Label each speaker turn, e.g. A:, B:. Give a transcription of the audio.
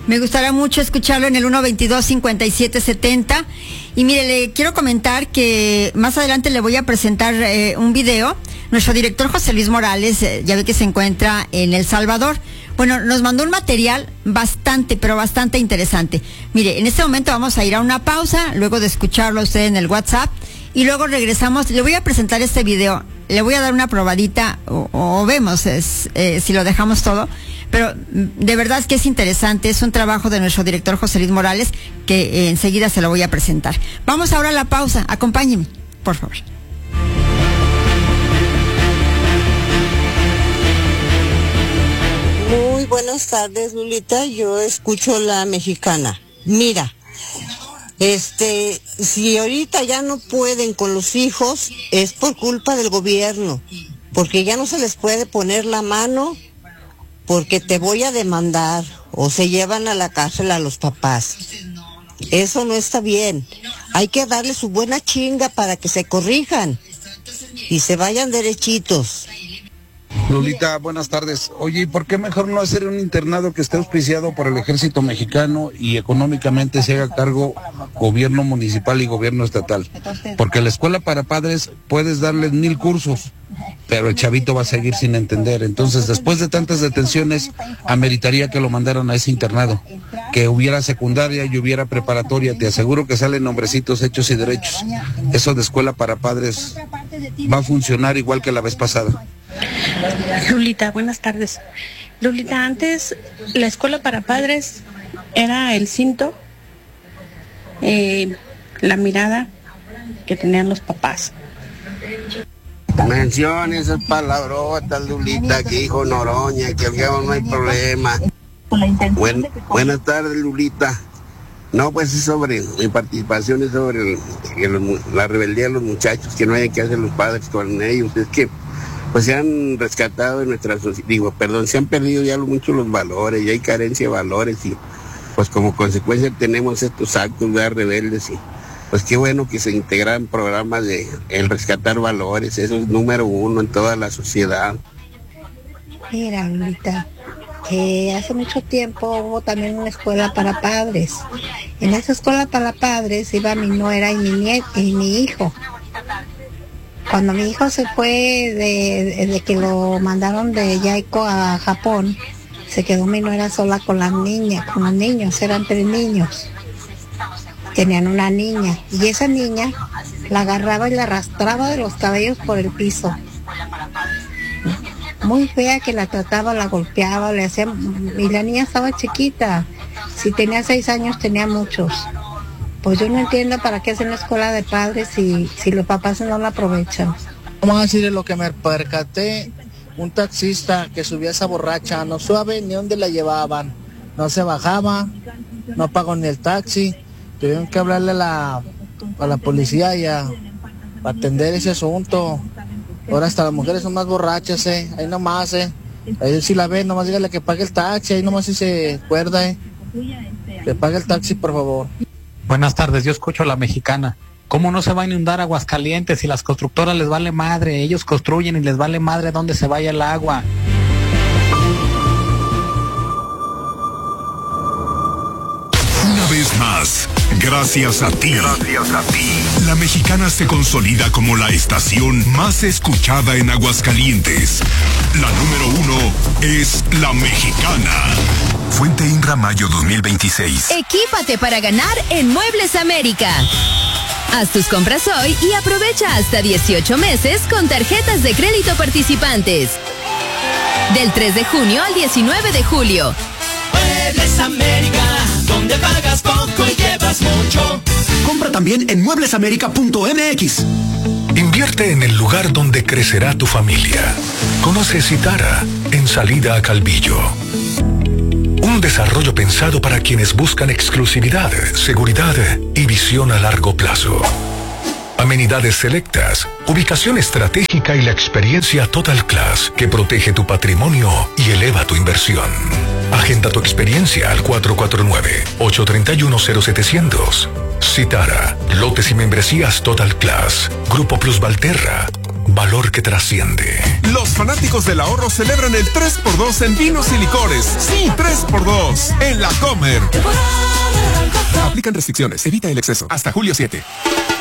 A: Me gustaría mucho escucharlo en el 122-5770. Y mire, le quiero comentar que más adelante le voy a presentar un video. Nuestro director José Luis Morales, ya ve que se encuentra en El Salvador. Bueno, nos mandó un material bastante, pero bastante interesante. Mire, en este momento vamos a ir a una pausa, luego de escucharlo a usted en el WhatsApp, y luego regresamos. Le voy a presentar este video, le voy a dar una probadita, o vemos si lo dejamos todo. Pero de verdad es que es interesante, es un trabajo de nuestro director José Luis Morales, que enseguida se lo voy a presentar. Vamos ahora a la pausa, acompáñenme, por favor.
B: Muy buenas tardes, Lulita, yo escucho La Mexicana. Mira, si ahorita ya no pueden con los hijos, es por culpa del gobierno, porque ya no se les puede poner la mano, porque te voy a demandar, o se llevan a la cárcel a los papás. Eso no está bien. Hay que darle su buena chinga para que se corrijan y se vayan derechitos.
C: Lulita, buenas tardes. Oye, ¿y por qué mejor no hacer un internado que esté auspiciado por el ejército mexicano y económicamente se haga cargo gobierno municipal y gobierno estatal? Porque la escuela para padres puedes darles 1000 cursos, pero el chavito va a seguir sin entender. Entonces, después de tantas detenciones, ameritaría que lo mandaran a ese internado, que hubiera secundaria y hubiera preparatoria. Te aseguro que salen nombrecitos hechos y derechos. Eso de escuela para padres va a funcionar igual que la vez pasada.
D: Lulita, buenas tardes. Lulita, antes la escuela para padres era el cinto, la mirada que tenían los papás.
E: Menciona esas palabrotas, Lulita, que dijo Noroña, que al cabo no hay problema. Buenas tardes, Lulita. No, pues es sobre, mi participación es sobre la rebeldía de los muchachos, que no hay que hacer los padres con ellos. Es que pues se han rescatado en nuestra sociedad, se han perdido ya mucho los valores, ya hay carencia de valores, y pues como consecuencia tenemos estos actos de rebeldes, y pues qué bueno que se integran programas de el rescatar valores. Eso es número uno en toda la sociedad.
F: Mira, Lulita, hace mucho tiempo hubo también una escuela para padres. En esa escuela para padres iba mi nuera y mi hijo. Cuando mi hijo se fue de que lo mandaron de Yaiko a Japón, se quedó mi nuera sola con las niñas, con los niños, eran 3 niños. Tenían una niña, y esa niña la agarraba y la arrastraba de los cabellos por el piso. Muy fea que la trataba, la golpeaba, le hacía, y la niña estaba chiquita. Si tenía 6 años, tenía muchos. Pues yo no entiendo para qué hacen la escuela de padres si los papás no la aprovechan.
G: Vamos a decirle lo que me percaté, un taxista que subía esa borracha, no sabe ni dónde la llevaban, no se bajaba, no pagó ni el taxi, tuvieron que hablarle a la policía para atender ese asunto. Ahora hasta las mujeres son más borrachas, ahí nomás, ahí si la ven, nomás dígale que pague el taxi, ahí nomás si se acuerda, que pague el taxi, por favor.
H: Buenas tardes, yo escucho a La Mexicana. ¿Cómo no se va a inundar Aguascalientes si las constructoras les vale madre? Ellos construyen y les vale madre dónde se vaya el agua.
I: Una vez más, gracias a ti. La Mexicana se consolida como la estación más escuchada en Aguascalientes. La número 1 es La Mexicana. Fuente Inra Mayo 2026.
J: Equípate para ganar en Muebles América. Haz tus compras hoy y aprovecha hasta 18 meses con tarjetas de crédito participantes. Del 3 de junio al 19 de julio.
K: Muebles América, donde pagas poco y llevas mucho.
L: Compra también en mueblesamerica.mx.
M: Invierte en el lugar donde crecerá tu familia. Conoce Citara en Salida a Calvillo. Un desarrollo pensado para quienes buscan exclusividad, seguridad y visión a largo plazo. Amenidades selectas, ubicación estratégica y la experiencia Total Class que protege tu patrimonio y eleva tu inversión. Agenda tu experiencia al 449-831-0700. Citara, lotes y membresías Total Class. Grupo Plus Valterra. valor que trasciende.
N: Los fanáticos del ahorro celebran el 3x2 en vinos y licores. Sí, 3x2 en La Comer. Aplican restricciones. Evita el exceso. Hasta julio 7.